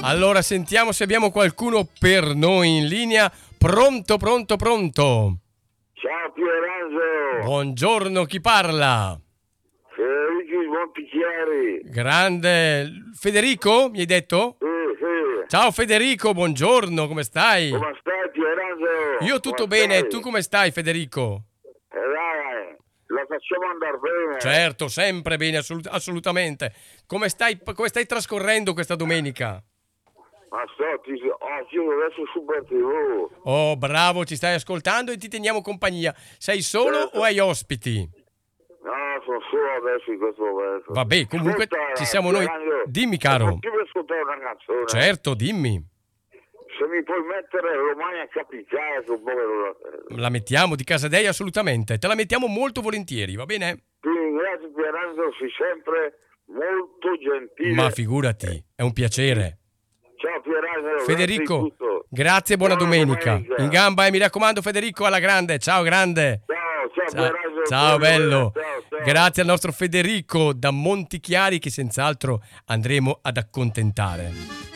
Allora sentiamo se abbiamo qualcuno per noi in linea. Pronto, pronto, pronto. Ciao Pierangelo. Buongiorno, chi parla? Federico Montichiari. Grande. Federico, mi hai detto? Sì. Ciao Federico, buongiorno, come stai? Come stai Pierangelo? Io tutto Come bene, stai? tu come stai Federico? Dai, la facciamo andare bene. Certo, sempre bene, assolutamente. Come stai trascorrendo questa domenica? Ma oggi adesso Super TV. Oh, bravo, ci stai ascoltando e ti teniamo compagnia. Sei solo Certo. o hai ospiti? No, sono solo adesso in questo momento. Vabbè, comunque Ascolta, ci siamo noi. Pierangelo, Dimmi, caro. è possibile ascoltare una canzone? Certo, dimmi. Se mi puoi mettere Romagna Capitale, che un po' che La mettiamo di Casadei assolutamente. Te la mettiamo molto volentieri, va bene? Ti ringrazio Pierangelo, sei sempre molto gentile. Ma figurati, è un piacere. Ciao Pierangelo. Federico, grazie e buona domenica. In gamba, mi raccomando Federico, alla grande. Ciao grande. Ciao bello. Ciao. Grazie al nostro Federico da Montichiari che senz'altro andremo ad accontentare.